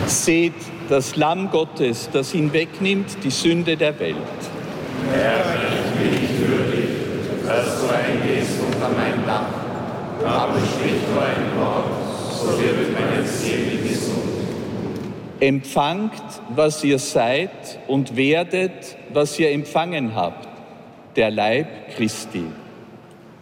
Seht das Lamm Gottes, das hinwegnimmt die Sünde der Welt. Herr, ich bin nicht würdig, dass du eingehst unter mein Dach, aber sprich nur ein Wort, so wird meine Seele gesund. Empfangt, was ihr seid, und werdet, was ihr empfangen habt, der Leib Christi.